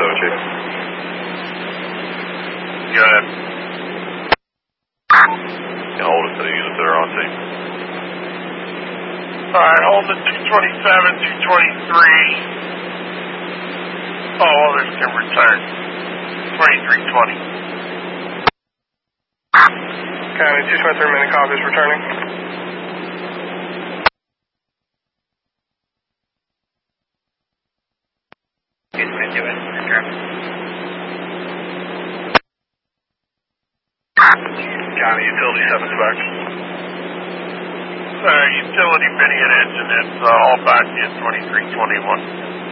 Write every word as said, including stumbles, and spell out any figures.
seven, Chief. Go ahead. Can hold it to the units that are on scene. Alright, hold it two twenty-seven, two twenty-three. All others can return. twenty-three twenty. County two twenty-three minute copies returning. two twenty-two, return. County Utility seven back. Uh, utility mini and engine, it's uh, all back in twenty-three twenty-one.